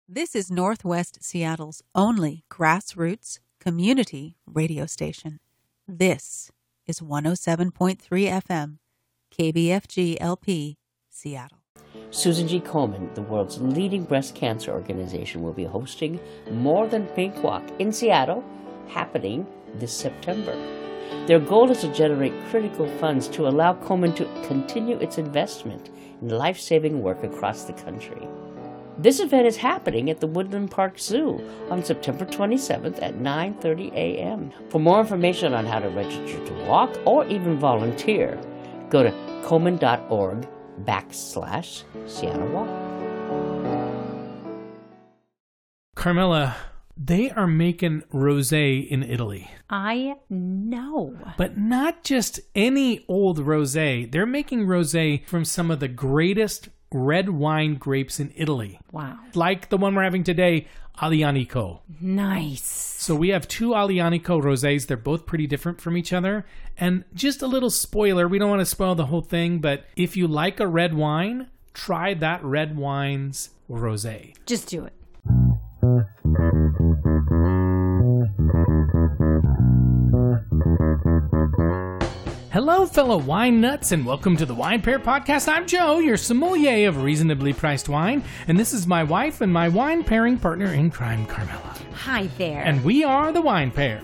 This is Northwest Seattle's only grassroots community radio station. This is 107.3 FM, KBFG LP, Seattle. Susan G. Komen, the world's leading breast cancer organization, will be hosting More Than Pink Walk in Seattle, happening this September. Their goal is to generate critical funds to allow Komen to continue its investment in life-saving work across the country. This event is happening at the Woodland Park Zoo on September 27th at 9:30 a.m. For more information on how to register to walk or even volunteer, go to komen.org/Seattle Walk. Carmela, they are making rosé in Italy. I know. But not just any old rosé. They're making rosé from some of the greatest red wine grapes in Italy. Wow. Like the one we're having today, Aglianico. Nice. So we have two Aglianico rosés. They're both pretty different from each other. And just a little spoiler, we don't want to spoil the whole thing, but if you like a red wine, try that red wine's rosé. Just do it. Hello, fellow wine nuts, and welcome to the Wine Pair Podcast. I'm Joe, your sommelier of reasonably priced wine, and this is my wife and my wine pairing partner in crime, Carmela. Hi there. And we are the Wine Pair.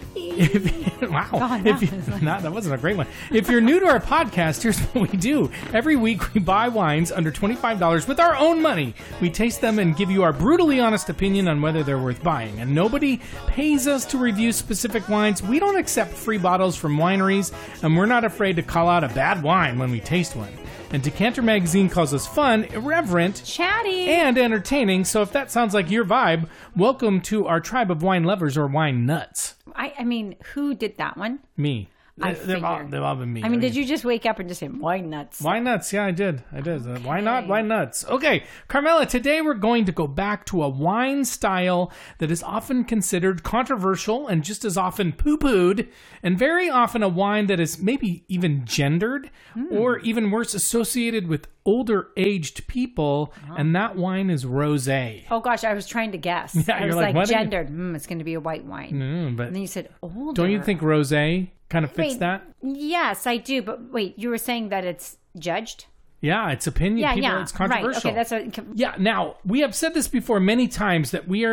Yippee. Wow. That wasn't a great one. If you're new to our podcast, here's what we do. Every week we buy wines under $25 with our own money. We taste them and give you our brutally honest opinion on whether they're worth buying. And nobody pays us to review specific wines. We don't accept free bottles from wineries, and we're not afraid to call out a bad wine when we taste one. And Decanter Magazine calls us fun, irreverent, chatty, and entertaining. So if that sounds like your vibe, welcome to our tribe of wine lovers or wine nuts. I mean, who did that one? Me. They've all been me. I mean, did you just wake up and just say, wine nuts? Wine nuts, yeah, I did. Okay. Why not? Wine nuts. Okay, Carmela, today we're going to go back to a wine style that is often considered controversial and just as often poo-pooed, and very often a wine that is maybe even gendered, or even worse, associated with older aged people, and that wine is rosé. Oh gosh, I was trying to guess. Yeah, I was like gendered. It's going to be a white wine. But and then you said older. Don't you think rosé kind of fits that? Yes, I do. But wait, you were saying that it's judged? Yeah, it's opinion. It's controversial. Right. Okay, Yeah, now, we have said this before many times that we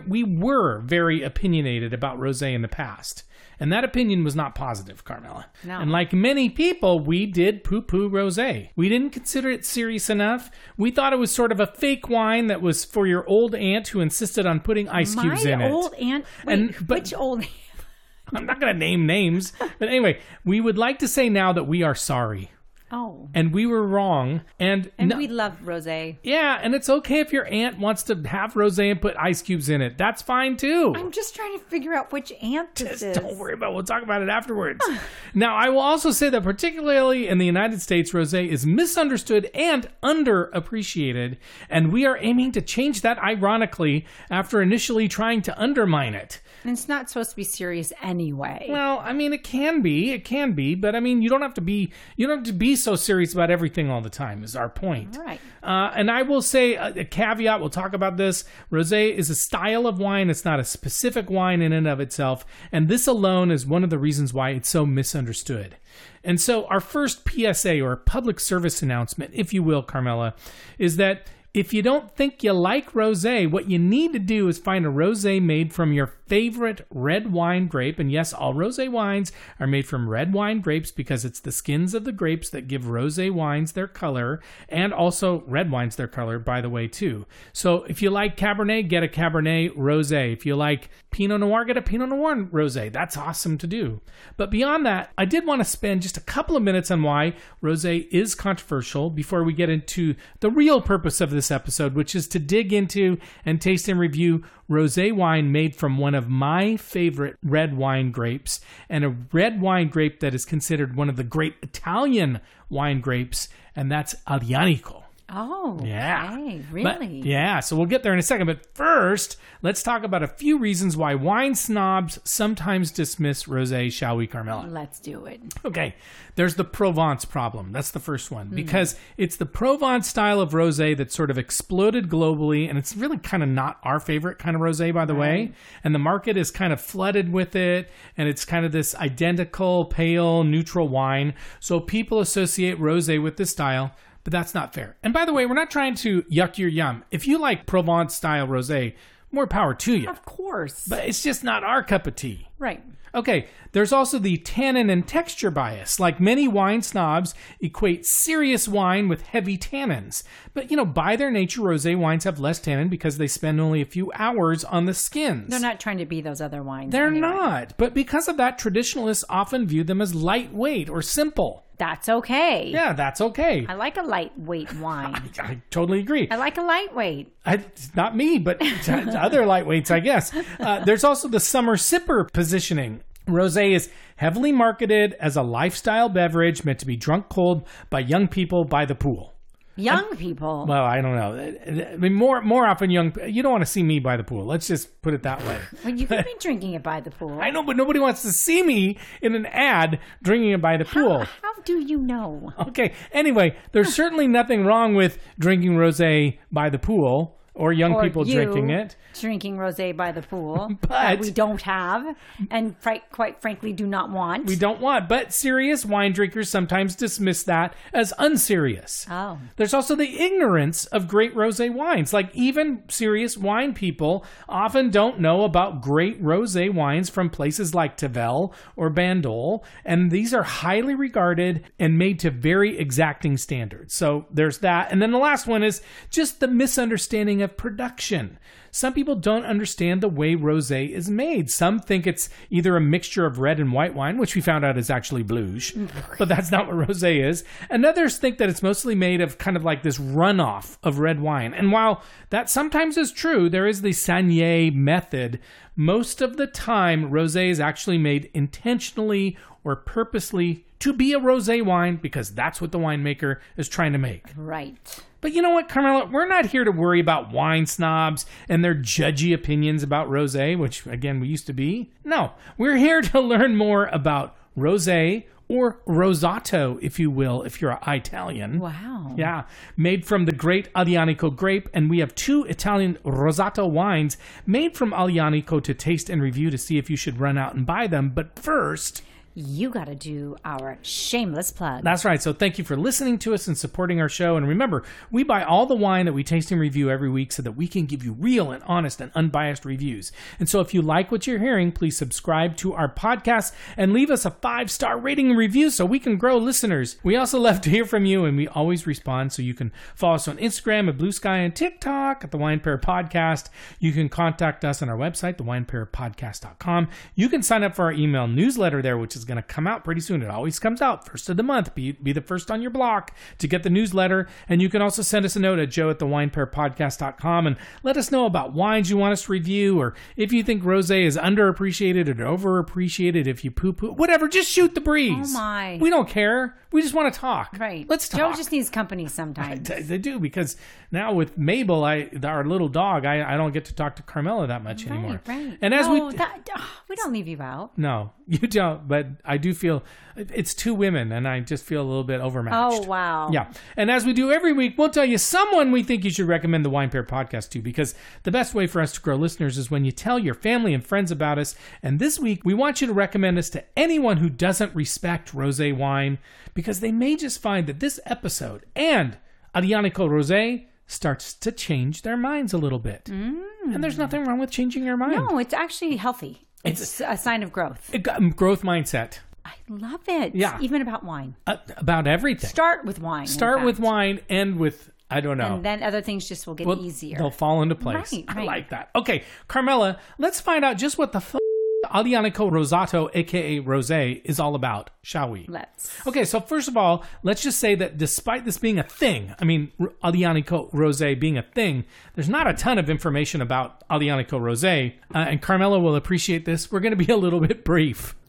were very opinionated about rosé in the past. And that opinion was not positive, Carmela. No. And like many people, we did poo-poo rosé. We didn't consider it serious enough. We thought it was sort of a fake wine that was for your old aunt who insisted on putting ice cubes in it. My old aunt? Wait, which old aunt? I'm not going to name names. But anyway, we would like to say now that we are sorry. Oh. And we were wrong. And we love rosé. Yeah, and it's okay if your aunt wants to have rosé and put ice cubes in it. That's fine, too. I'm just trying to figure out which aunt this is. Don't worry about it. We'll talk about it afterwards. Now, I will also say that particularly in the United States, rosé is misunderstood and underappreciated, and we are aiming to change that, ironically, after initially trying to undermine it. And it's not supposed to be serious anyway. Well, I mean, it can be, but I mean, you don't have to be so serious about everything all the time, is our point. All right. And I will say a caveat, we'll talk about this. Rosé is a style of wine. It's not a specific wine in and of itself. And this alone is one of the reasons why it's so misunderstood. And so our first PSA, or public service announcement, if you will, Carmela, is that if you don't think you like rosé, what you need to do is find a rosé made from your favorite red wine grape. And yes, all rosé wines are made from red wine grapes because it's the skins of the grapes that give rosé wines their color, and also red wines their color, by the way, too. So if you like Cabernet, get a Cabernet rosé. If you like Pinot Noir, get a Pinot Noir rosé. That's awesome to do. But beyond that, I did want to spend just a couple of minutes on why rosé is controversial before we get into the real purpose of this episode, which is to dig into and taste and review rosé wine made from one of my favorite red wine grapes, and a red wine grape that is considered one of the great Italian wine grapes, and that's Aglianico. Oh, Yeah. okay. But- Really? yeah, so we'll get there in a second. But first, let's talk about a few reasons why wine snobs sometimes dismiss rosé, shall we, Carmela? Let's do it. Okay, there's the Provence problem. That's the first one. Because it's the Provence style of rosé that sort of exploded globally, and it's really kind of not our favorite kind of rosé, by the way. And the market is kind of flooded with it, and it's kind of this identical, pale, neutral wine. So people associate rosé with this style. But that's not fair. And by the way, we're not trying to yuck your yum. If you like Provence-style rosé, more power to you. Of course. But it's just not our cup of tea. Right. Okay, there's also the tannin and texture bias. Like many wine snobs equate serious wine with heavy tannins. But, by their nature, rosé wines have less tannin because they spend only a few hours on the skins. They're not trying to be those other wines. They're anyway. not. But because of that, traditionalists often view them as lightweight or simple. That's okay. Yeah, that's okay. I like a lightweight wine. I totally agree. I like a lightweight. It's not me, but other lightweights, I guess. There's also the summer sipper positioning. Rosé is heavily marketed as a lifestyle beverage meant to be drunk cold by young people by the pool. Young people. Well, I don't know. I mean, more often you don't want to see me by the pool. Let's just put it that way. Well, you could be drinking it by the pool. I know, but nobody wants to see me in an ad drinking it by the pool. How do you know? Okay. Anyway, there's certainly nothing wrong with drinking rosé by the pool or young Or people you drinking it. Drinking rosé by the pool But- that we don't have and quite frankly do not want. We don't want, but serious wine drinkers sometimes dismiss that as unserious. Oh. There's also the ignorance of great rosé wines. Like even serious wine people often don't know about great rosé wines from places like Tavel or Bandol, and these are highly regarded and made to very exacting standards. So there's that. And then the last one is just the misunderstanding of production. Some people don't understand the way rosé is made. Some think it's either a mixture of red and white wine, which we found out is actually blues, but that's not what rosé is. And others think that it's mostly made of kind of like this runoff of red wine. And while that sometimes is true, there is the Saignée method. Most of the time, rosé is actually made intentionally or purposely to be a rosé wine because that's what the winemaker is trying to make. Right. But you know what, Carmela? We're not here to worry about wine snobs and their judgy opinions about rosé, which, again, we used to be. No, we're here to learn more about rosé, or rosato, if you will, if you're Italian. Wow. Yeah, made from the great Aglianico grape, and we have 2 Italian rosato wines made from Aglianico to taste and review to see if you should run out and buy them. But first, You got to do our shameless plug. that's right. So thank you for listening to us and supporting our show. And remember, we buy all the wine that we taste and review every week so that we can give you real and honest and unbiased reviews. And so if you like what you're hearing, please subscribe to our podcast and leave us a 5-star rating and review so we can grow listeners. We also love to hear from you, and we always respond. So you can follow us on Instagram at Blue Sky and TikTok at The Wine Pair Podcast. You can contact us on our website, thewinepairpodcast.com. You can sign up for our email newsletter there, which is going to come out pretty soon. It always comes out first of the month. Be the first on your block to get the newsletter. And you can also send us a note at joe@thewinepairpodcast.com and let us know about wines you want us to review, or if you think rosé is underappreciated or overappreciated, if you poo-poo, whatever, just shoot the breeze. Oh, my. We don't care. We just want to talk. Right. Let's talk. Joe just needs company sometimes. They do, because now with Mabel, our little dog, I don't get to talk to Carmela that much anymore. Right. And as we don't leave you out. No, you don't. But I do feel it's 2 women, and I just feel a little bit overmatched. Oh, wow. Yeah. And as we do every week, we'll tell you someone we think you should recommend the Wine Pair Podcast to, because the best way for us to grow listeners is when you tell your family and friends about us. And this week, we want you to recommend us to anyone who doesn't respect rosé wine, because they may just find that this episode and Aglianico Rosé starts to change their minds a little bit. And there's nothing wrong with changing your mind. No, it's actually healthy. It's a sign of growth. Growth mindset. I love it. Yeah. Even about wine. About everything. Start with wine. Start with wine, end with, I don't know. And then other things just will get easier. They'll fall into place. Right. I like that. Okay, Carmela, let's find out just what the Aglianico Rosato, a.k.a. Rosé, is all about, shall we? Let's. Okay, so first of all, let's just say that despite this being a thing, Aglianico Rosé being a thing, there's not a ton of information about Aglianico Rosé, and Carmela will appreciate this. We're going to be a little bit brief.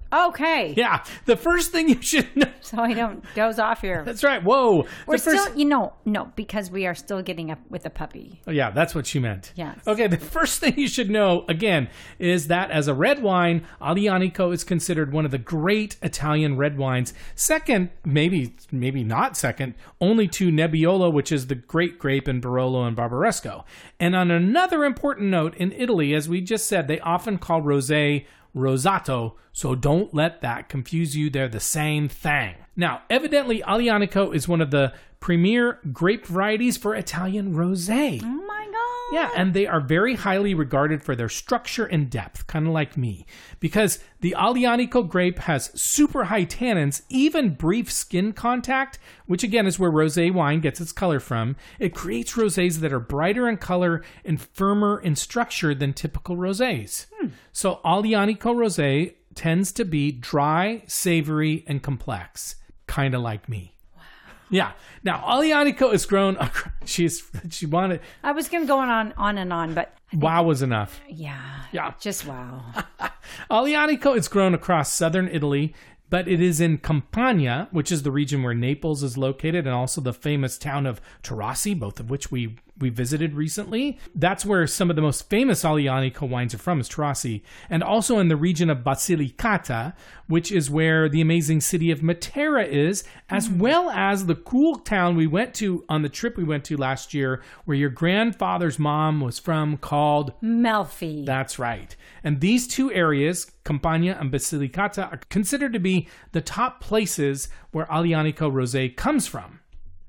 Okay. Yeah, the first thing you should know. So I don't doze off here. That's right. Whoa. We're still, no, because we are still getting up with a puppy. Oh, yeah, that's what she meant. Yes. Okay, the first thing you should know, again, is that as a red wine, Aglianico is considered one of the great Italian red wines. Second, maybe not second, only to Nebbiolo, which is the great grape, and Barolo and Barbaresco. And on another important note, in Italy, as we just said, they often call rosé Rosato, so don't let that confuse you. They're the same thing. Now, evidently, Aglianico is one of the premier grape varieties for Italian rosé. Oh my God. Yeah, and they are very highly regarded for their structure and depth, kind of like me. Because the Aglianico grape has super high tannins, even brief skin contact, which again is where rosé wine gets its color from. It creates rosés that are brighter in color and firmer in structure than typical rosés. So Aglianico rosé tends to be dry, savory, and complex, kind of like me. Yeah. Now, Aglianico is grown. She wanted. I was going to go on and on, but Wow was enough. yeah, just wow. Aglianico is grown across southern Italy, but it is in Campania, which is the region where Naples is located, and also the famous town of Taurasi, both of which we visited recently. That's where some of the most famous Aglianico wines are from, is Taurasi, and also in the region of Basilicata, which is where the amazing city of Matera is, as well as the cool town we went to on the trip we went to last year, where your grandfather's mom was from, called Melfi. That's right. And these two areas, Campania and Basilicata, are considered to be the top places where Aglianico Rosé comes from.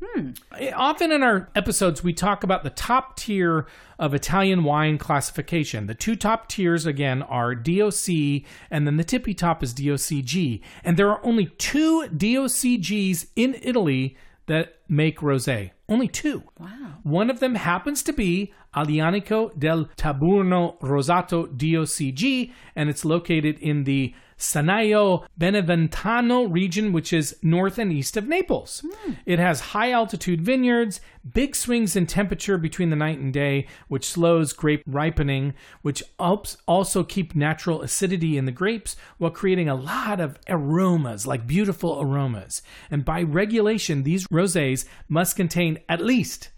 Often in our episodes, we talk about the top tier of Italian wine classification. The two top tiers, again, are DOC, and then the tippy top is DOCG. And there are only 2 DOCGs in Italy that make rosé. Only 2. Wow. One of them happens to be Aglianico del Taburno Rosato DOCG, and it's located in the Sanaio Beneventano region, which is north and east of Naples. It has high altitude vineyards, big swings in temperature between the night and day, which slows grape ripening, which helps also keep natural acidity in the grapes while creating a lot of aromas, like beautiful aromas. And by regulation, these rosés must contain at least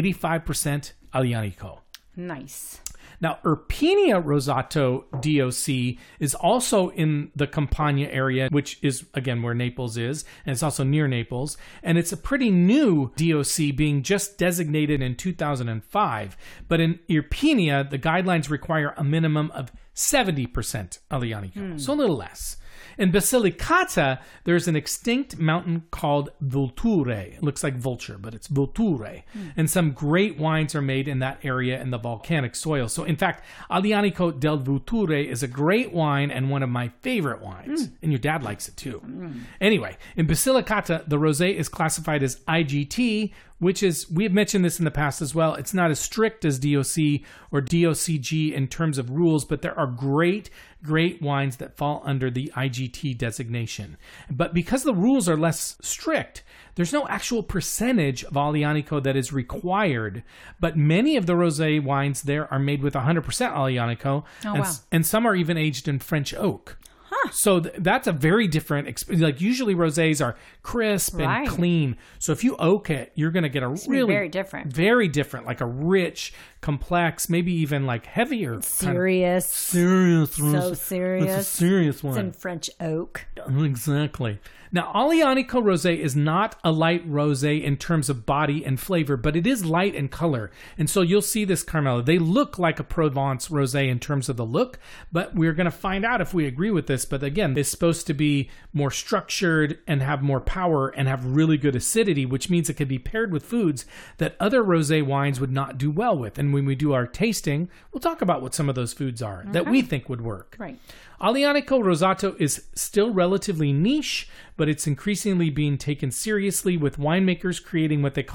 85% Aglianico. Nice. Now, Irpinia Rosato DOC is also in the Campania area, which is, again, where Naples is, and it's also near Naples. And it's a pretty new DOC, being just designated in 2005. But in Irpinia, the guidelines require a minimum of 70% Aglianico, so a little less. In Basilicata, there's an extinct mountain called Vulture. It looks like vulture, but it's Vulture. And some great wines are made in that area in the volcanic soil. So, in fact, Aglianico del Vulture is a great wine and one of my favorite wines. And your dad likes it too. Anyway, in Basilicata, the rosé is classified as IGT, which is, we have mentioned this in the past as well, it's not as strict as DOC or DOCG in terms of rules, but there are great wines that fall under the IGT designation. But because the rules are less strict, there's no actual percentage of Aglianico that is required, but many of the rosé wines there are made with 100% Aglianico, and some are even aged in French oak. So that's a very different experience. Like, usually rosés are crisp and clean. So if you oak it, you're going to get a really very different, like a rich, complex, maybe even like heavier, serious, so serious. It's a serious one. It's in French oak. Exactly. Now, Aglianico Rosé is not a light rosé in terms of body and flavor, but it is light in color. And so you'll see this, Carmela. They look like a Provence rosé in terms of the look, but we're going to find out if we agree with this. But again, it's supposed to be more structured and have more power and have really good acidity, which means it can be paired with foods that other rosé wines would not do well with. And when we do our tasting, we'll talk about what some of those foods are that we think would work. Right. Aglianico Rosato is still relatively niche, but it's increasingly being taken seriously, with winemakers creating what they call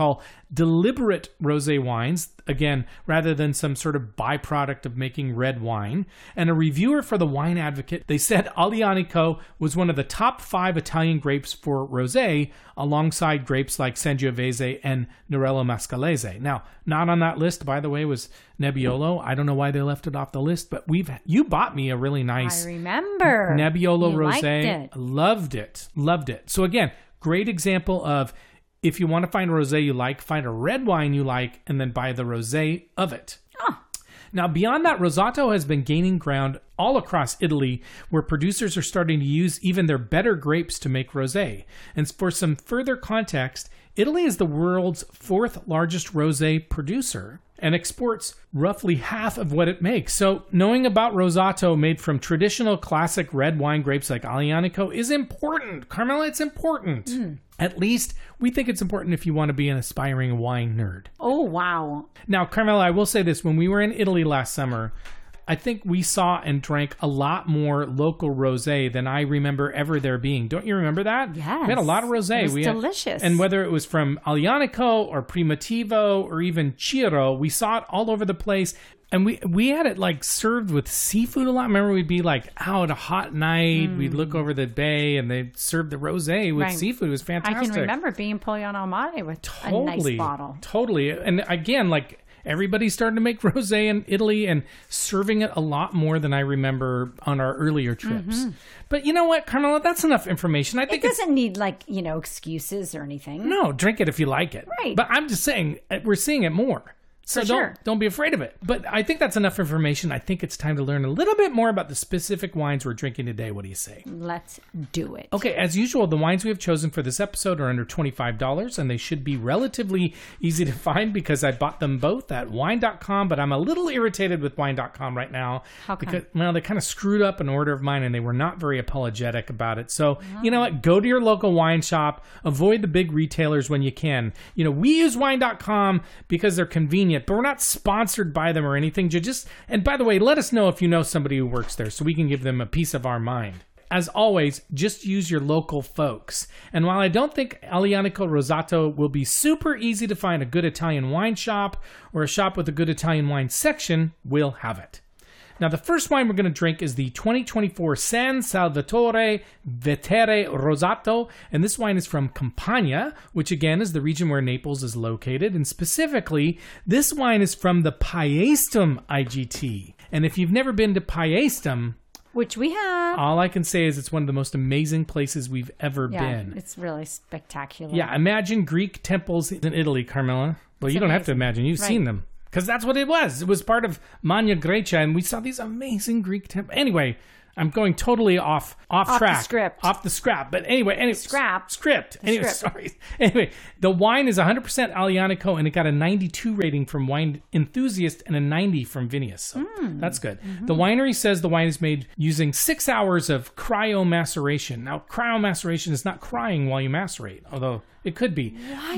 deliberate rosé wines, again, rather than some sort of byproduct of making red wine. And a reviewer for the Wine Advocate, they said Aglianico was one of the top 5 Italian grapes for rosé, alongside grapes like Sangiovese and Nerello Mascalese. Now, not on that list, by the way, was Nebbiolo. I don't know why they left it off the list, but you bought me a really nice I remember. Nebbiolo You liked rosé. it. Loved it. So again, great example of if you want to find a rosé you like, find a red wine you like, and then buy the rosé of it. Oh. Now, beyond that, Rosato has been gaining ground all across Italy, where producers are starting to use even their better grapes to make rosé. And for some further context, Italy is the world's 4th largest rosé producer and exports roughly half of what it makes. So knowing about Rosato made from traditional classic red wine grapes like Aglianico is important. Carmela, it's important. At least we think it's important if you want to be an aspiring wine nerd. Oh, wow. Now, Carmela, I will say this. When we were in Italy last summer, I think we saw and drank a lot more local rosé than I remember ever there being. Don't you remember that? Yes. We had a lot of rosé. It was delicious. And whether it was from Aglianico or Primitivo or even Ciro, we saw it all over the place. And we had it like served with seafood a lot. Remember, we'd be like out a hot night. We'd look over the bay and they'd serve the rosé with seafood. It was fantastic. I can remember being Pogliano Amare with a nice bottle. Totally. And again, like everybody's starting to make rosé in Italy and serving it a lot more than I remember on our earlier trips. But you know what, Carmela? That's enough information. I think It doesn't need excuses or anything. No, drink it if you like it. Right. But I'm just saying, we're seeing it more. So sure. don't be afraid of it. But I think that's enough information. I think it's time to learn a little bit more about the specific wines we're drinking today. What do you say? Let's do it. Okay, as usual, the wines we have chosen for this episode are under $25, and they should be relatively easy to find because I bought them both at wine.com, but I'm a little irritated with wine.com right now. How come? Because, well, they kind of screwed up an order of mine, and they were not very apologetic about it. So, you know what? Go to your local wine shop. Avoid the big retailers when you can. You know, we use wine.com because they're convenient, but we're not sponsored by them or anything. And by the way, let us know if you know somebody who works there so we can give them a piece of our mind. As always, just use your local folks. And while I don't think Aglianico Rosato will be super easy to find a good Italian wine shop or a shop with a good Italian wine section, we'll have it. Now, the first wine we're going to drink is the 2024 San Salvatore Vetere Rosato, and this wine is from Campania, which again is the region where Naples is located, and specifically, this wine is from the Paestum IGT. And if you've never been to Paestum, which we have. All I can say is it's one of the most amazing places we've ever been. It's really spectacular. Yeah, imagine Greek temples in Italy, Carmela. Well, you don't have to imagine. You've seen them. Because that's what it was. It was part of Magna Graecia, and we saw these amazing Greek temples. Anyway, I'm going totally off track. The script. Off the scrap. But anyway. Script. Anyway, script. sorry. Anyway, the wine is 100% Aglianico, and it got a 92 rating from Wine Enthusiast and a 90 from Vinous. So that's good. The winery says the wine is made using 6 hours of cryomaceration. Now, cryomaceration is not crying while you macerate, although it could be.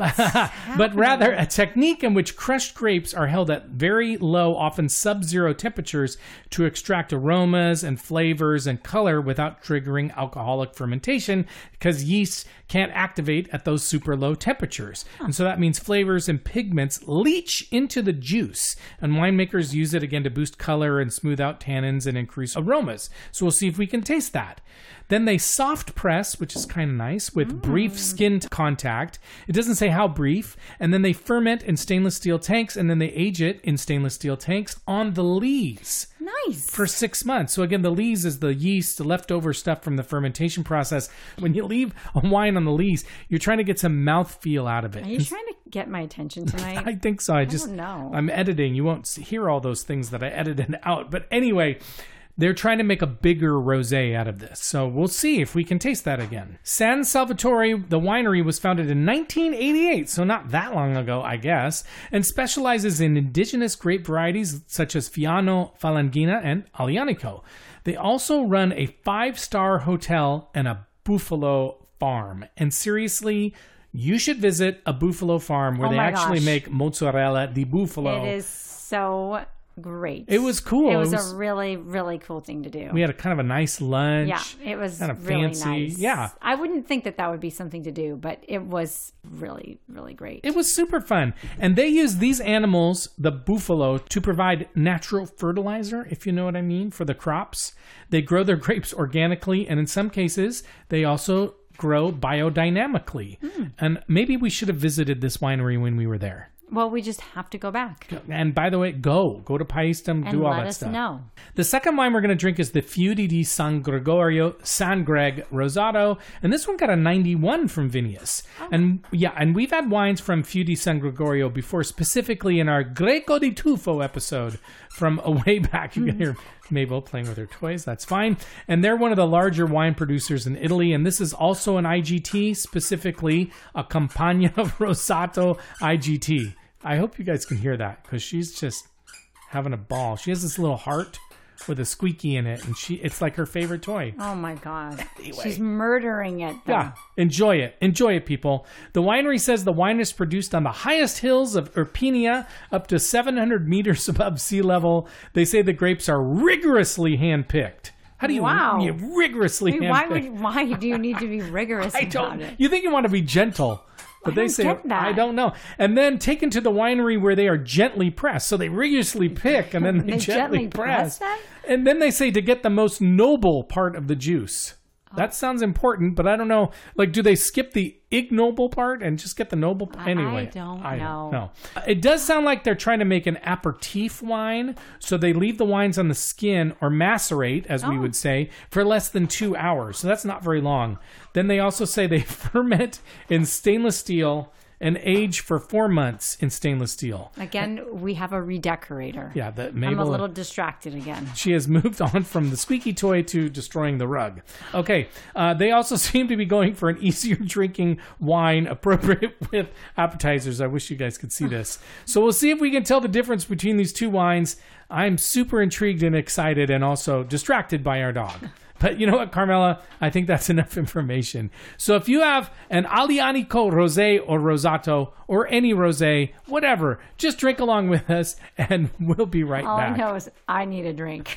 But rather a technique in which crushed grapes are held at very low, often sub-zero temperatures to extract aromas and flavors and color without triggering alcoholic fermentation, because yeast can't activate at those super low temperatures. And so that means flavors and pigments leach into the juice, and winemakers use it again to boost color and smooth out tannins and increase aromas. So we'll see if we can taste that. Then they soft press, which is kind of nice, with brief skin contact. It doesn't say how brief. And then they ferment in stainless steel tanks, and then they age it in stainless steel tanks on the lees. Nice. For 6 months. So again, the lees is the yeast, the leftover stuff from the fermentation process. When you leave a wine on the lees, you're trying to get some mouthfeel out of it. Are you trying to get my attention tonight? I think so. I don't know. I'm editing. You won't hear all those things that I edited out. But anyway, they're trying to make a bigger rosé out of this. So we'll see if we can taste that again. San Salvatore, the winery, was founded in 1988, so not that long ago, I guess, and specializes in indigenous grape varieties such as Fiano, Falangina, and Aglianico. They also run a 5-star hotel and a buffalo farm. And seriously, you should visit a buffalo farm where they actually make mozzarella di buffalo. It is so great. It was cool. It was a really, really cool thing to do. We had a kind of a nice lunch. Yeah, it was kind of really fancy. nice. Yeah. I wouldn't think that would be something to do, but it was really, really great. It was super fun. And they use these animals, the buffalo, to provide natural fertilizer, if you know what I mean, for the crops. They grow their grapes organically, and in some cases, they also grow biodynamically. And maybe we should have visited this winery when we were there. Well, we just have to go back. And by the way, go to Paestum, And do all let that us stuff. know. The second wine we're going to drink is the Fiudi di San Gregorio San Greg Rosato, and this one got a 91 from Vinius. And we've had wines from Fiudi San Gregorio before, specifically in our Greco di Tufo episode from a way back. You can hear Mabel playing with her toys. That's fine. And they're one of the larger wine producers in Italy, and this is also an IGT, specifically a Campagna Rosato IGT. I hope you guys can hear that because she's just having a ball. She has this little heart with a squeaky in it, and it's like her favorite toy. Oh my God. Anyway. She's murdering it, though. Yeah, enjoy it. Enjoy it, people. The winery says the wine is produced on the highest hills of Irpinia, up to 700 meters above sea level. They say the grapes are rigorously hand-picked. How do you rigorously hand-picked? Why do you need to be rigorous about it? You think you want to be gentle. But they say, get that. I don't know. And then taken to the winery where they are gently pressed. So they rigorously pick and then they gently press. Them? And then they say to get the most noble part of the juice. That sounds important, but I don't know. Like, do they skip the ignoble part and just get the noble part? Anyway, I don't know. It does sound like they're trying to make an aperitif wine. So they leave the wines on the skin or macerate, as we would say, for less than 2 hours. So that's not very long. Then they also say they ferment in stainless steel and age for 4 months in stainless steel. Again, we have a redecorator. Yeah, Mabel, I'm a little distracted again. She has moved on from the squeaky toy to destroying the rug. Okay, they also seem to be going for an easier drinking wine appropriate with appetizers. I wish you guys could see this. So we'll see if we can tell the difference between these two wines. I'm super intrigued and excited and also distracted by our dog. But you know what, Carmela? I think that's enough information. So if you have an Aglianico Rosé or Rosato or any rosé, whatever, just drink along with us and we'll be right All back. I know is I need a drink.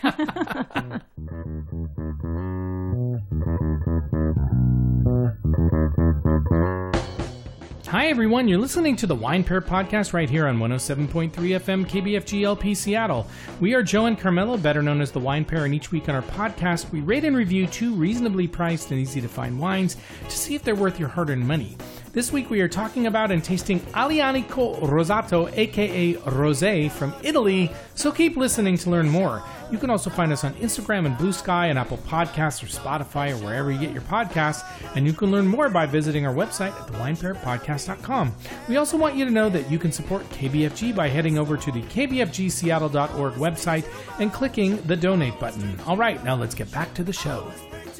Hi, everyone. You're listening to the Wine Pair Podcast right here on 107.3 FM KBFG LP Seattle. We are Joe and Carmela, better known as the Wine Pair, and each week on our podcast, we rate and review 2 reasonably priced and easy-to-find wines to see if they're worth your hard-earned money. This week, we are talking about and tasting Aglianico Rosato, a.k.a. Rosé, from Italy, so keep listening to learn more. You can also find us on Instagram and Blue Sky and Apple Podcasts or Spotify or wherever you get your podcasts, and you can learn more by visiting our website at thewinepairpodcast.com. We also want you to know that you can support KBFG by heading over to the kbfgseattle.org website and clicking the donate button. All right, now let's get back to the show.